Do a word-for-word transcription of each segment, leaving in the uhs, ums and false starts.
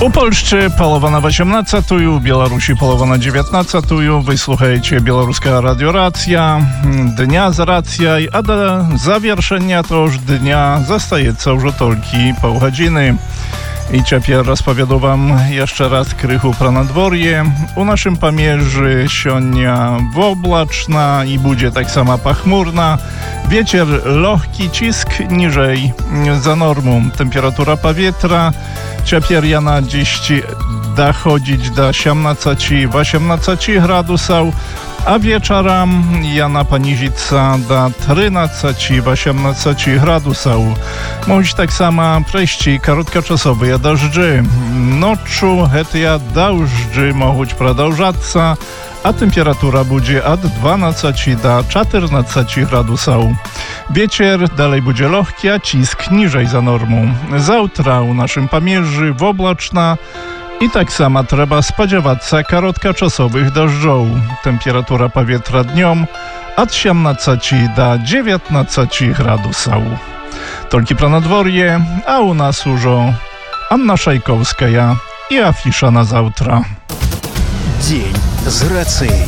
У Польшчы палова на восемнадцатую, у Беларусі палова на девятнадцатую. Вы слухаеце беларуская радиорацыя, дня з рацыяй, а да завершэння того ж дня застаецца ўжо толькі паўгадзіны. I цяпер распавяду вам jeszcze raz krychu про надвор'е. У naszym pamierzy сёння woblачна i będzie tak samo pachmurna. Wiecier lohki, cisk niżej za normą. Temperatura powietrza ciepierja na dziś dochodzić do siedemnaście do osiemnaście gradusów, a wieczorem jana panizica do trzynaście do osiemnaście gradusów. Może tak samo przejść krótkoczasowe deszczy. Noczu te deszczy mogą przedłużać się, a temperatura będzie od dwanaście do czternaście gradusów. Wiecier dalej będzie lohki, a cisk niżej za normą. Zawtra u naszym pamierzy woblaczna i tak samo trzeba spodziewać się krótkoczasowych deszczów. Temperatura powietrza dniem od siedemnaście do dziewiętnaście gradusów. Tylko pro nadworje, a u nas już Anna Szajkowska i afisza na zawtra. Dzień z racją.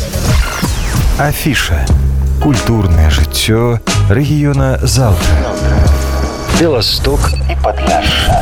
Афіша. Культурное жыццё рэгіёна заўтра. Беласток і Падляшша.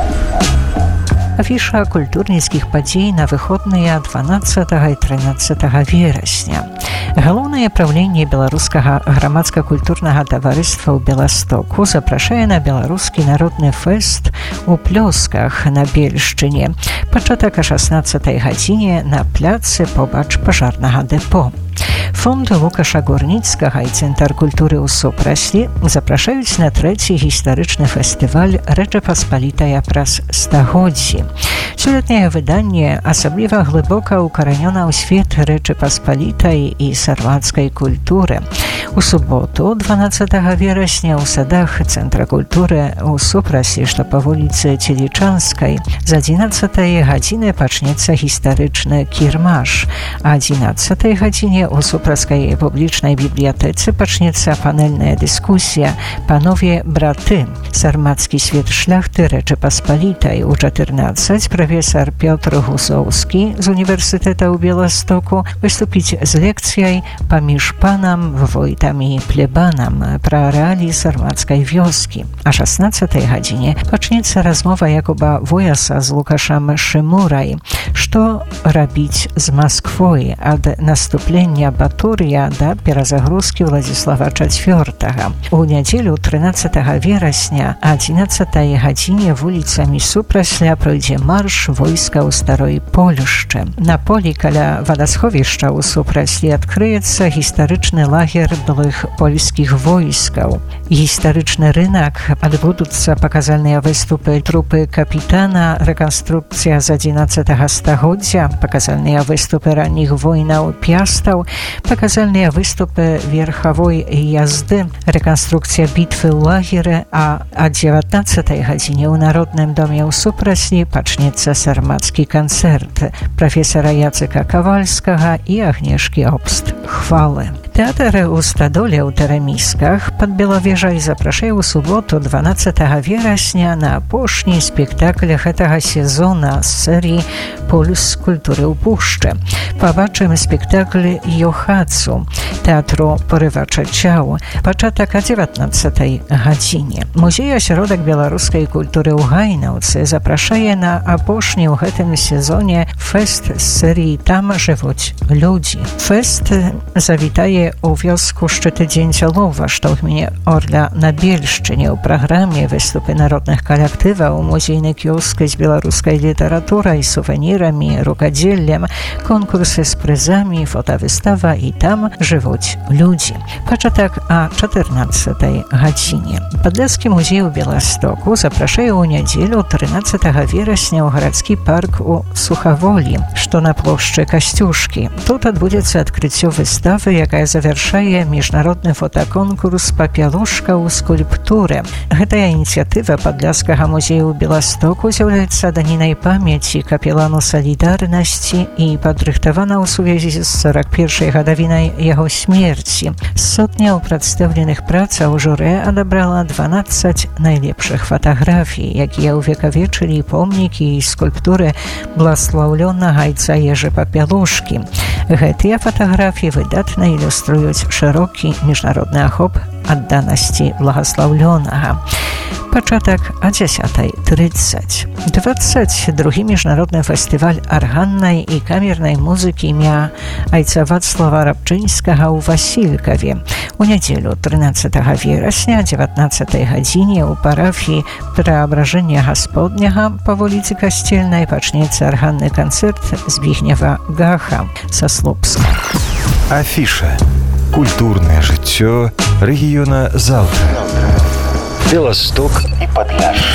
Афіша культурніцкіх падзей на выходныя дванаццатага і трынаццатага верасня. Галоўнае праўленне беларускага грамадска-культурнага таварыства ў Беластоку запрашае на беларускі народны фэст у Плёсках на Бельшчыне. Пачатак о шаснаццатай гадзіне на пляцы побач пажарнага дэпо. Фонд Лукаша Гурніцкага і Цэнтр культуры ў супраслі запрашаюць на трэці гістарычны фестываль «Рэча Паспалітая праз стагоддзі». Сёлетняе выданне асабліва глыбока ўкаранёна ў свет Рэчы Паспалітай і сармацкай культуры. У суботу, дванаццатага верасня, ў садах Цэнтра культуры ў супраслі, што па вуліцы Целічанскай, з адзінаццатай гадзіны пачнецца гістарычны кірмаш, а адзінаццатай гадзіне у супраскай публічнай бібліятэцы пачнецца панельная дыскусія «Панове браты. Сармацкі свет шляхты Рэчы Паспалітай». У чатырнаццаць прафесар Пётр Гусоўскі з універсітэта ў Беластоку выступіць з лекцыяй «Паміж панам, войтам і плебанам» пра рэаліі сармацкай вёскі. А шаснаццатай гадзіне пачнецца размова Якуба Вояса з Лукашам Шымурай «Што рабіць з Масквой ад наступлення Батур'я да перазагрузкі Владзіслава чацвёртага». У нядзелю трынаццатага верасня адзінаццатай гадзіне вуліцамі супрасля пройдзе марш войска ў старой Польшчы. На полі каля вадасховішча ў супраслі адкрыецца гістарычны лагер былых польскіх войскаў. Гістарычны рынак, адбудуцца паказальныя выступы трупы капітана, рэканструкцыя з адзінаццатага стагоддзя, паказальныя выступы ранніх войнаў пястаў, паказальныя выступы верхавой язды, рэканструкцыя бітвы ў лагеры, а ад дзевятнаццатай гадзіне ў Народным доме ў супраслі пачнецца сармацкі канцэрт прафесара Яцыка Кавальскага і Агнешкі Обст «Хвалы». Тэатр у Стадоле ў Тарамісках пад Белавежай запрашае ў суботу дванаццатага верасня на апошні спектакль гэтага сезона з серыі «Пульс культуры ў пушчы». Пабачым спектакль «Йохацу» тэатру «Порывача цяў». Пачатак о дзевятнаццатай гадзіне. Музей асяродак беларускай культуры ў Гайнаўцы запрашае на апошні ў гэтым сезоне фэст з серыі «Там жывуць людзі». Фэст завітае у вёску Шчыты дзень Цялова, што ў гміне Орля на Бельшчыне. У праграме выступы народных калектываў, музейны кіёск з беларускай літаратурай, сувенірамі, рукадзеллем, конкурсы з прызамі, фотавыстава і «Там жывуць людзі». Пачатак о чатырнаццатай гадзіне. Падляскі музей у Беластоку запрашае ў нядзелю трынаццатага верасня ў гарадскі парк у Сухаволі, што на плошчы Касцюшкі. Тут адбудзецца адкрыццё выставы, якая завяршае міжнародны фотаконкурс «Папялушка ў скульптуры». Гэтая ініцыятыва падляшскага музею ў Беластоку з'яўляецца данінай памяці капелану салідарнасці і падрыхтавана ў сувязі з сорок першай гадавінай яго смерці. Сотняў прадстаўленых працаў журы адабрала дванаццаць найлепшых фатаграфій, якія ўвекавечылі помнікі і скульптуры бласлаўлёнага айца Ежы Папялушкі. Гэтыя фатаграфіі выдатна ілюструюць шырокі міжнародны ахоп адданасці благаслаўлёнага. Пачатак о дзесятай трыццаць. дваццаць другі міжнародны фестываль арганнай і камернай музыкі імя айца Вацлава Рабчынскага ў Васількаве. У нядзелю трынаццатага верасня о дзевятнаццатай гадзіне ў парафіі Преабражэння Гасподняга па вуліцы Касцельнай пачнецца арганны канцэрт Збігнева Гаха са Слупска. Афіша. Культурнае жыццё рэгіёна заўтра. Беласток і Падляшша.